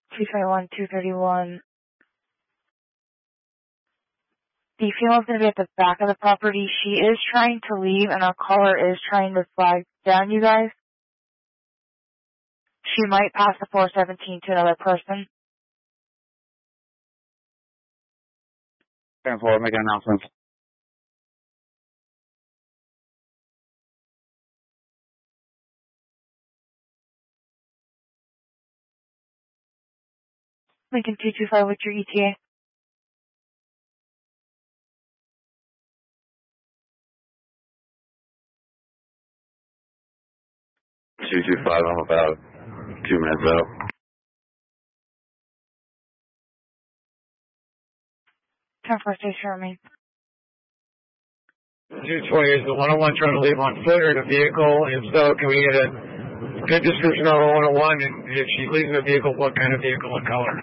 221, 231. The female's going to be at the back of the property. She is trying to leave, and our caller is trying to flag down you guys. She might pass the 417 to another person. 10-4, make an announcement. Lincoln 225, what's your ETA? I'm about 2 minutes out. 10-4, station remain. 220 is the 101 trying to leave on foot or the vehicle? If so, can we get a good description of a 101? And if she's leaving the vehicle, what kind of vehicle and color?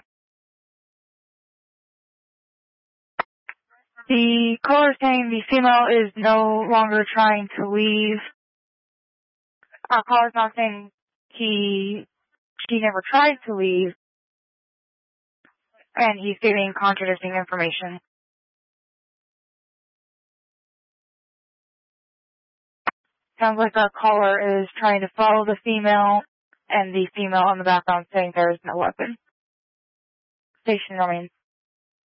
The caller is saying the female is no longer trying to leave. Our caller is not saying she never tried to leave, and he's giving contradicting information. Sounds like our caller is trying to follow the female, and the female in the background saying there is no weapon. Station remains.